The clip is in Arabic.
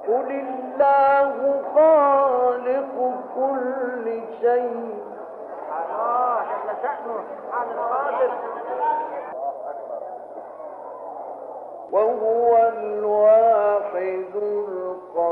قل الله خالق كل شيء جل شأنه سبحان القادر وهو الواحد القهار